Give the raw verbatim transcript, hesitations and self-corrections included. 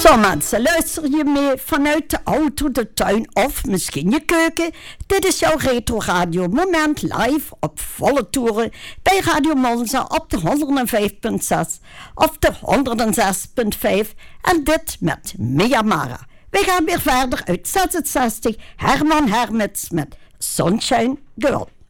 Zo mensen, luister je mee vanuit de auto, de tuin of misschien je keuken? Dit is jouw Retro Radio Moment live op volle toeren bij Radio Monza op de honderdvijf punt zes of de honderdzes punt vijf en dit met Mia Mara. We gaan weer verder uit zesenzestig, Herman Hermits met Sunshine Girl.